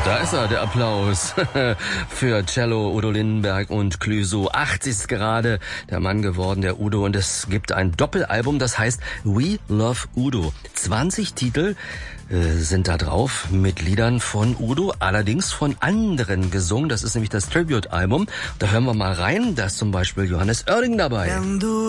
Da ist er, der Applaus für Cello, Udo Lindenberg und Clüso. 80 ist gerade der Mann geworden, der Udo. Und es gibt ein Doppelalbum, das heißt We Love Udo. 20 Titel sind da drauf mit Liedern von Udo, allerdings von anderen gesungen. Das ist nämlich das Tribute-Album. Da hören wir mal rein. Da ist zum Beispiel Johannes Oerding dabei.